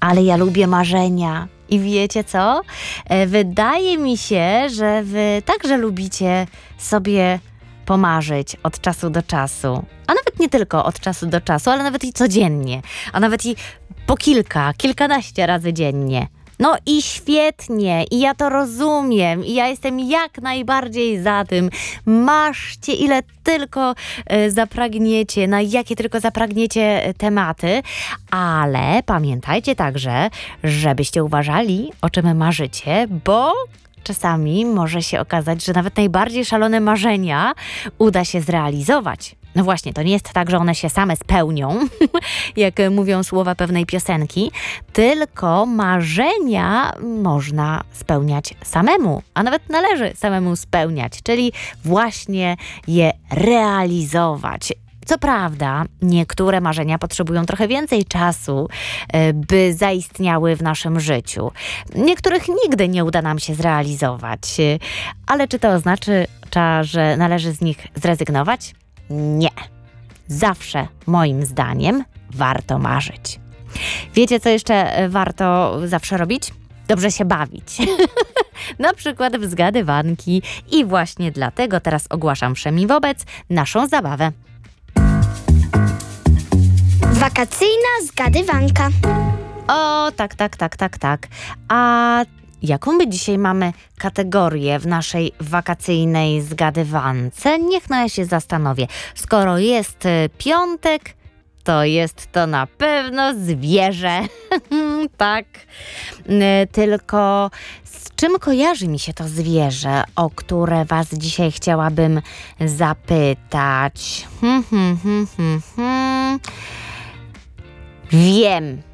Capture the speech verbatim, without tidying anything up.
ale ja lubię marzenia. I wiecie co? E, Wydaje mi się, że wy także lubicie sobie pomarzyć od czasu do czasu. A nawet nie tylko od czasu do czasu, ale nawet i codziennie. A nawet i po kilka, kilkanaście razy dziennie. No i świetnie, i ja to rozumiem, i ja jestem jak najbardziej za tym. Marzcie ile tylko e, zapragniecie, na jakie tylko zapragniecie e, tematy, ale pamiętajcie także, żebyście uważali, o czym marzycie, bo czasami może się okazać, że nawet najbardziej szalone marzenia uda się zrealizować. No właśnie, to nie jest tak, że one się same spełnią, jak mówią słowa pewnej piosenki, tylko marzenia można spełniać samemu, a nawet należy samemu spełniać, czyli właśnie je realizować. Co prawda, niektóre marzenia potrzebują trochę więcej czasu, e, by zaistniały w naszym życiu. Niektórych nigdy nie uda nam się zrealizować. E, Ale czy to oznacza, że należy z nich zrezygnować? Nie. Zawsze, moim zdaniem, warto marzyć. Wiecie, co jeszcze e, warto zawsze robić? Dobrze się bawić. Na przykład w zgadywanki. I właśnie dlatego teraz ogłaszam wszemi wobec naszą zabawę. Wakacyjna zgadywanka. O, tak, tak, tak, tak, tak. A jaką my dzisiaj mamy kategorię w naszej wakacyjnej zgadywance? Niech no ja się zastanowię. Skoro jest y, piątek, to jest to na pewno zwierzę. Tak. Y, Tylko z czym kojarzy mi się to zwierzę, o które was dzisiaj chciałabym zapytać? Hmm, hmm, hmm, hmm, hmm. Wiem.